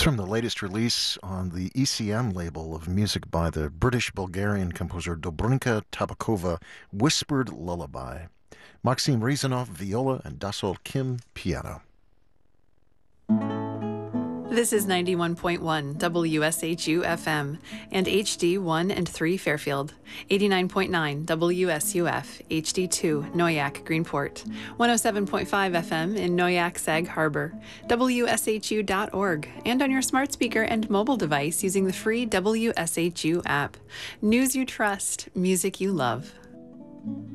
from the latest release on the ECM label of music by the British-Bulgarian composer Dobrinka Tabakova, Whispered Lullaby. Maxim Rezanov, viola, and Dasol Kim, piano. This is 91.1 WSHU FM and HD1 and 3 Fairfield, 89.9 WSUF HD2 Noyak Greenport, 107.5 FM in Noyak Sag Harbor, WSHU.org, and on your smart speaker and mobile device using the free WSHU app. News you trust, music you love.